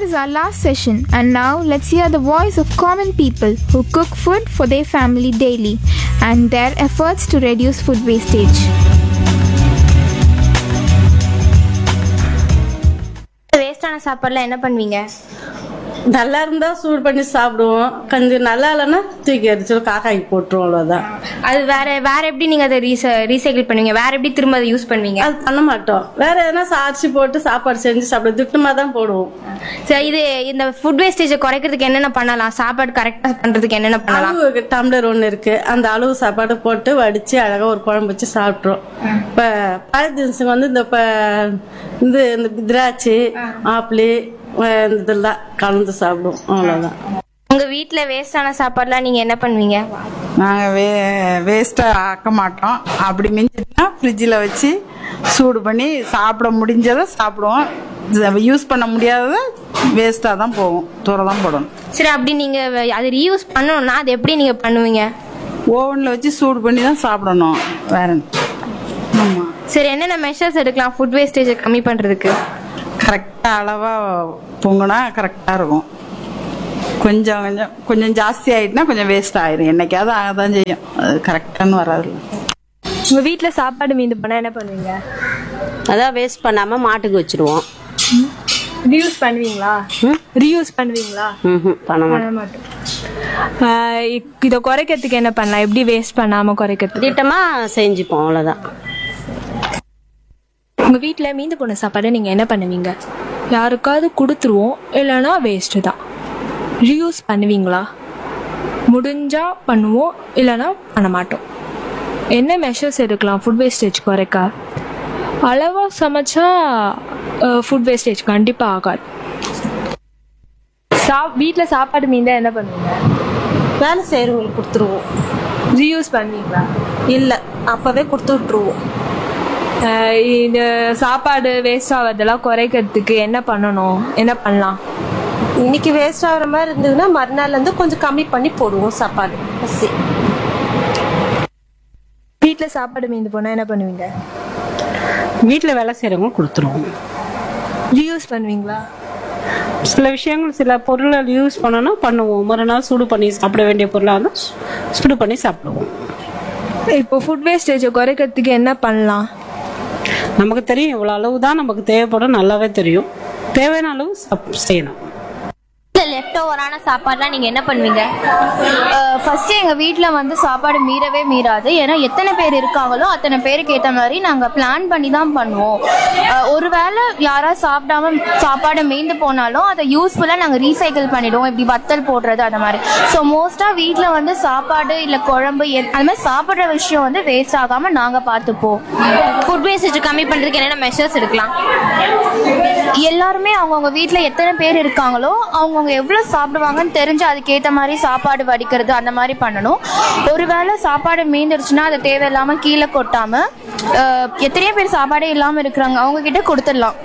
is our last session, and now let's hear the voice of common people who cook food for their family daily and their efforts to reduce food wastage. வேஸ்டான சாப்பாடுலாம் என்ன பண்ணுவீங்க? நல்லா இருந்தா சூடு பண்ணி சாப்பிடுவோம், கொஞ்சம் நல்லா இல்லைன்னா தூக்கி அடிச்சு காக்காய்க்கு போட்டுருவோம், அவ்வளோதான். அது வேற எப்படி நீங்க அதை ரீசைக்கிள் பண்ணுவீங்க? வேற எப்படி திரும்ப அதை யூஸ் பண்ணுவீங்க? அது பண்ண மாட்டோம். வேற எதனா அரிசி போட்டு சாப்பாடு செஞ்சு சாப்பிடுவோம், திட்டமா தான் போடுவோம். சரி, இது இந்த ஃபுட் வேஸ்டேஜை குறைக்கிறதுக்கு என்னென்ன பண்ணலாம்? சாப்பாடு கரெக்டா பண்றதுக்கு என்னென்ன பண்ணலாம்? அளவு டம்ளர் ஒன்று இருக்கு, அந்த அளவு சாப்பாடு போட்டு வடிச்சு அழகா ஒரு குழம்பு வச்சு சாப்பிட்றோம். இப்போ பழ ஜின்ஸுங்க வந்து இந்த திராட்சை, ஆப்பிள் இதெல்லாம் கலந்து சாப்பிடுவோம், அவ்வளோதான். உங்க வீட்டுல வேஸ்டான சாப்பாடுலாம் நீங்க என்ன பண்ணுவீங்க? நாங்கள் வேஸ்ட்டாக ஆக்க மாட்டோம். அப்படி மிஞ்சினா ஃப்ரிட்ஜில் வச்சு சூடு பண்ணி சாப்பிட முடிஞ்சதை சாப்பிடுவோம். யூஸ் பண்ண முடியாததை வேஸ்ட்டாக தான் போகும், தூர தான் போடணும். சரி, அப்படி நீங்க அதை ரீயூஸ் பண்ணணும்னா அது எப்படி நீங்க பண்ணுவீங்க? ஓவனில் வச்சு சூடு பண்ணி தான் சாப்பிடணும், வேற. ஆமாம். சரி, என்னென்ன மெஷர்ஸ் எடுக்கலாம் ஃபுட் வேஸ்டேஜை கம்மி பண்றதுக்கு? கரெக்டாக அளவாக பொங்குனா கரெக்டாக இருக்கும். கொஞ்சம் ஜாஸ்தி ஆகிட்டுனா கொஞ்சம் வேஸ்ட் ஆயிரும், என்னைக்காவது ஆக தான் செய்யும், அது கரெக்டானு வராது. உங்க வீட்டுல சாப்பாடு மீந்து போனா என்ன பண்ணுவீங்க? அதான் வேஸ்ட் பண்ணாம மாட்டுக்கு வச்சிருவோம். ரீயூஸ் பண்ணுவீங்களா? ரீயூஸ் பண்ணுவீங்களா? பண்ண மாட்டோம். இதை குறைக்கிறதுக்கு என்ன பண்ணலாம்? எப்படி வேஸ்ட் பண்ணாம குறைக்கிறதுக்கு? திட்டமா செஞ்சுப்போம், அவ்வளவுதான். உங்க வீட்டுல மீந்து போன சாப்பாடு நீங்க என்ன பண்ணுவீங்க? யாருக்காவது கொடுத்துருவோம், இல்லைன்னா வேஸ்ட் தான். ரீயூஸ் பண்ணுவீங்களா? முடிஞ்சா பண்ணுவோம், இல்லைன்னா பண்ண மாட்டோம். என்ன மெஷர்ஸ் எடுக்கலாம் ஃபுட் வேஸ்டேஜ் குறைக்க? அளவாக சமைச்சா ஃபுட் வேஸ்டேஜ் கண்டிப்பாக ஆகாது. வீட்டில் சாப்பாடு மீந்தா என்ன பண்ணுவீங்க? வேலை செய்யறவங்களுக்கு கொடுத்துருவோம். ரீயூஸ் பண்ணுவீங்களா? இல்லை, அப்பவே கொடுத்து விட்டுருவோம். இந்த சாப்பாடு வேஸ்ட் ஆகிறதெல்லாம் குறைக்கிறதுக்கு என்ன பண்ணணும், என்ன பண்ணலாம்? இன்னைக்கு வேஸ்ட் ஆகிற மாதிரி இருந்ததுன்னா மறுநாள் வந்து கொஞ்சம் கம்மி பண்ணி போடுவோம் சாப்பாடு. வீட்டில் சாப்பாடு மீந்து போனால் என்ன பண்ணுவீங்க? வீட்டில் வேலை செய்கிறவங்க கொடுத்துருவோம். ரீயூஸ் பண்ணுவீங்களா? சில விஷயங்கள், சில பொருளை யூஸ் பண்ணோன்னா பண்ணுவோம். மறுநாள் சூடு பண்ணி சாப்பிட வேண்டிய பொருளாக இருந்தால் சூடு பண்ணி சாப்பிடுவோம். இப்போ ஃபுட் வேஸ்டேஜை குறைக்கிறதுக்கு என்ன பண்ணலாம்? நமக்கு தெரியும் இவ்வளோ அளவு தான் நமக்கு தேவைப்படும், நல்லாவே தெரியும். தேவையான அளவு செய்யணும். லெஃப்ட் ஓவரான சாப்பாடுலாம் நீங்க என்ன பண்ணுவீங்க? ஃபர்ஸ்ட் எங்க வீட்ல வந்து சாப்பாடு மீறவே மீறாது. ஏன்னா எத்தனை பேர் இருக்காங்களோ அத்தனை பேருக்கு ஏற்ற மாதிரி நாங்க பிளான் பண்ணி தான் பண்ணுவோம். ஒருவேளை யாராவது சாப்பிடாம சாப்பாடு மீந்து போனாலும் அதை யூஸ்ஃபுல்லா நாங்க ரீசைக்கிள் பண்ணிடுவோம். இப்படி வத்தல் போடுறது அந்த மாதிரி. ஸோ மோஸ்டா வீட்ல வந்து சாப்பாடு இல்ல குழம்பு அது மாதிரி சாப்பிட்ற விஷயம் வந்து வேஸ்ட் ஆகாம நாங்க பார்த்துப்போம். ஃபுட் வேஸ்டேஜ் கம்மி பண்றதுக்கு என்னென்ன மெஷர்ஸ் எடுக்கலாம்? எல்லாருமே அவங்கவுங்க வீட்ல எத்தனை பேர் இருக்காங்களோ அவங்கவுங்க எவ்வளவு சாப்பிடுவாங்கன்னு தெரிஞ்சு அதுக்கேற்ற மாதிரி சாப்பாடு வடிக்கிறது அந்த மாதிரி பண்ணணும். ஒருவேளை சாப்பாடு மீந்துருச்சுன்னா அதை தேவையில்லாம கீழே கொட்டாம எத்தனையோ பேர் சாப்பாடே இல்லாம இருக்கிறாங்க, அவங்க கிட்ட கொடுத்துடலாம்.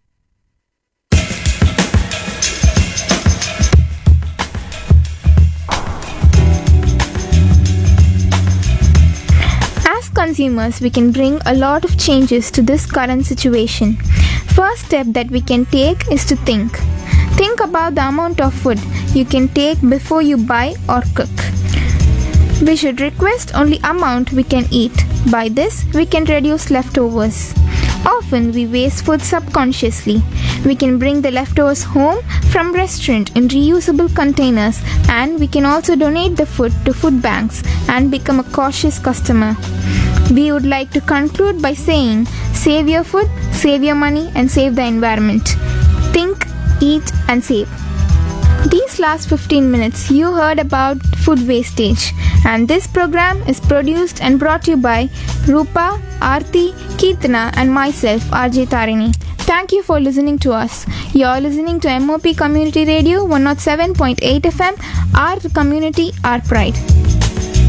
As consumers, we can bring a lot of changes to this current situation. First step that we can take is to think. Think about the amount of food you can take before you buy or cook. We should request only amount we can eat. By this, we can reduce leftovers. Often we waste food subconsciously. We can bring the leftovers home from restaurant in reusable containers, and we can also donate the food to food banks and become a cautious customer. We would like to conclude by saying, save your food, save your money, and save the environment. Think, eat, and save. These last 15 minutes you heard about food wastage, and this program is produced and brought to you by Rupa, Aarti, Keertana and myself, RJ Tarini. Thank you for listening to us. You're listening to MOP Community Radio 107.8 FM, our community, our pride.